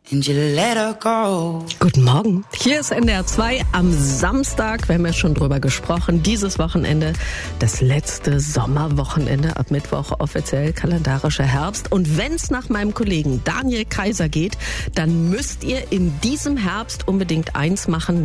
and you let her go. Guten Morgen, hier ist NDR 2 am Samstag, wir haben ja schon drüber gesprochen, dieses Wochenende, das letzte Sommerwochenende, ab Mittwoch offiziell kalendarischer Herbst. Und wenn es nach meinem Kollegen Daniel Kaiser geht, dann müsst ihr in diesem Herbst unbedingt eins machen,